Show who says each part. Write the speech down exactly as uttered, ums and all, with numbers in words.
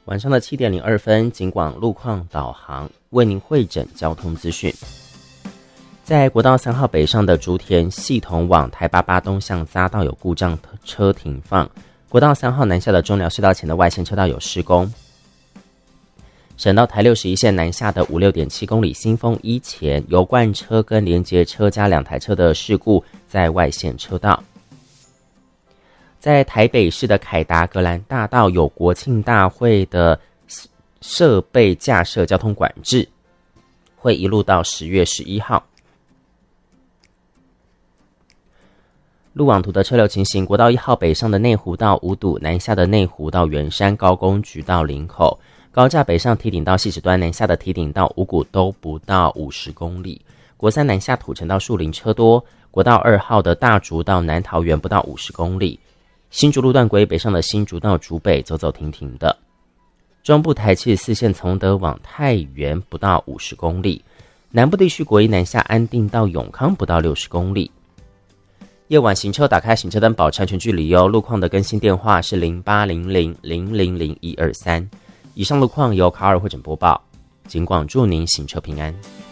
Speaker 1: 晚上的七点零二分，警广路况导航为您汇整交通资讯。在国道三号北上的竹田系统往台八八东向匝道有故障车停放，国道三号南下的中寮隧道前的外线车道有施工。省道台六十一线南下的五六点七公里新丰一前，油罐车跟连接车加两台车的事故在外线车道。在台北市的凯达格兰大道有国庆大会的设备架设交通管制，会一路到十月十一号。路网图的车流情形，国道一号北上的内湖到五堵，南下的内湖到圆山高工局到林口，高架北上堤顶到汐止端，南下的堤顶到五股都不到五十公里。国三南下土城到树林车多，国道二号的大竹到南桃园不到五十公里。新竹路段轨北上的新竹到竹北走走停停的。中部台七十四线从德往太原不到五十公里，南部地区国一南下安定到永康不到六十公里。夜晚行车打开行车灯保持安全距离哦。路况的更新电话是零八零零零零零一二三。以上路况由卡尔汇整播报，警广祝您行车平安。